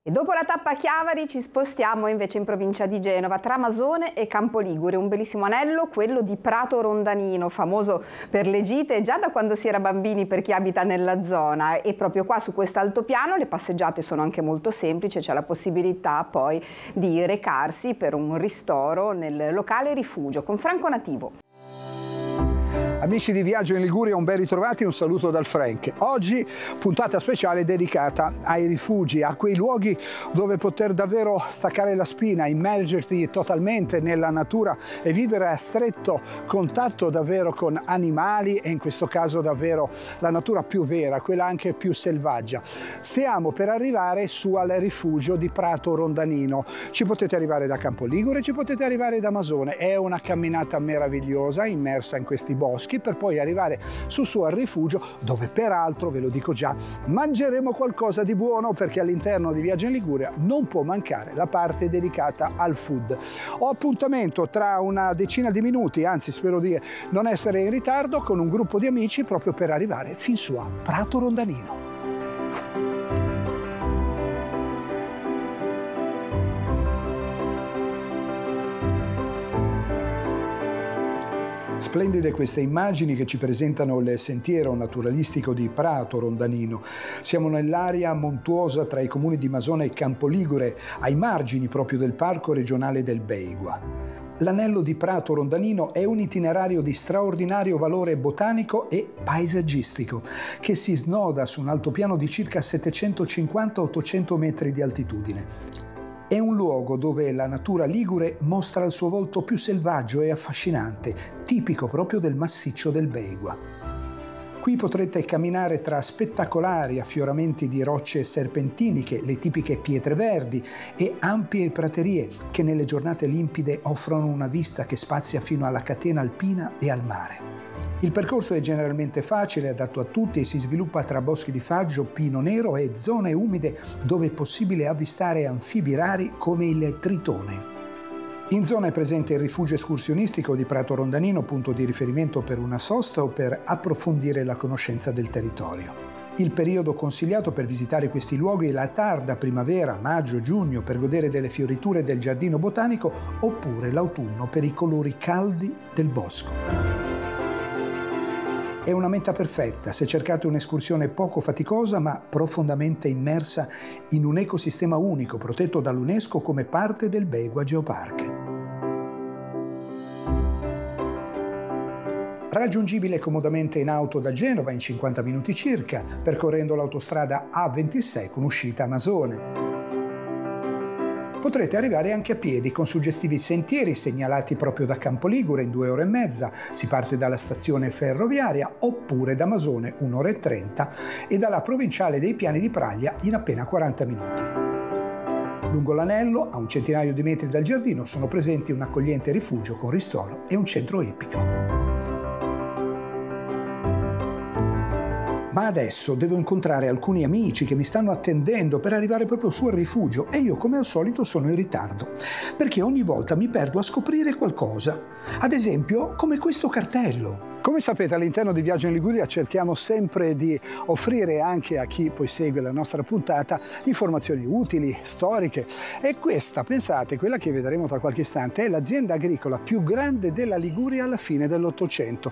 E dopo la tappa a Chiavari ci spostiamo invece in provincia di Genova, tra Masone e Campoligure, un bellissimo anello, quello di Prato Rondanino, famoso per le gite già da quando si era bambini per chi abita nella zona, e proprio qua su questo altopiano le passeggiate sono anche molto semplici, c'è la possibilità poi di recarsi per un ristoro nel locale rifugio con Franco Nativo. Amici di Viaggio in Liguria, un ben ritrovati, un saluto dal Frank. Oggi puntata speciale dedicata ai rifugi, a quei luoghi dove poter davvero staccare la spina, immergerti totalmente nella natura e vivere a stretto contatto davvero con animali e in questo caso davvero la natura più vera, quella anche più selvaggia. Stiamo per arrivare su al rifugio di Prato Rondanino. Ci potete arrivare da Campoligure, ci potete arrivare da Masone. È una camminata meravigliosa, immersa in questi boschi, per poi arrivare su al rifugio, dove peraltro, ve lo dico già, mangeremo qualcosa di buono, perché all'interno di Viaggio in Liguria non può mancare la parte dedicata al food. Ho appuntamento tra una decina di minuti, anzi spero di non essere in ritardo, con un gruppo di amici proprio per arrivare fin su a Prato Rondanino. Splendide queste immagini che ci presentano il sentiero naturalistico di Prato Rondanino. Siamo nell'area montuosa tra i comuni di Masone e Campoligure, ai margini proprio del Parco regionale del Beigua. L'anello di Prato Rondanino è un itinerario di straordinario valore botanico e paesaggistico, che si snoda su un altopiano di circa 750-800 metri di altitudine. È un luogo dove la natura ligure mostra il suo volto più selvaggio e affascinante, tipico proprio del massiccio del Beigua. Qui potrete camminare tra spettacolari affioramenti di rocce serpentiniche, le tipiche pietre verdi e ampie praterie che nelle giornate limpide offrono una vista che spazia fino alla catena alpina e al mare. Il percorso è generalmente facile, adatto a tutti e si sviluppa tra boschi di faggio, pino nero e zone umide dove è possibile avvistare anfibi rari come il tritone. In zona è presente il rifugio escursionistico di Prato Rondanino, punto di riferimento per una sosta o per approfondire la conoscenza del territorio. Il periodo consigliato per visitare questi luoghi è la tarda primavera, maggio-giugno, per godere delle fioriture del giardino botanico, oppure l'autunno per i colori caldi del bosco. È una meta perfetta se cercate un'escursione poco faticosa ma profondamente immersa in un ecosistema unico protetto dall'UNESCO come parte del Beigua Geopark. Raggiungibile comodamente in auto da Genova in 50 minuti circa, percorrendo l'autostrada A26 con uscita a Masone. Potrete arrivare anche a piedi con suggestivi sentieri segnalati proprio da Campoligure in 2 ore e mezza, si parte dalla stazione ferroviaria, oppure da Masone 1 ora e 30 e dalla provinciale dei Piani di Praglia in appena 40 minuti. Lungo l'anello, a un centinaio di metri dal giardino, sono presenti un accogliente rifugio con ristoro e un centro ippico. Ma adesso devo incontrare alcuni amici che mi stanno attendendo per arrivare proprio su al rifugio e io, come al solito, sono in ritardo, perché ogni volta mi perdo a scoprire qualcosa, ad esempio come questo cartello. Come sapete, all'interno di Viaggio in Liguria cerchiamo sempre di offrire anche a chi poi segue la nostra puntata informazioni utili, storiche, e questa, pensate, quella che vedremo tra qualche istante, è l'azienda agricola più grande della Liguria alla fine dell'Ottocento.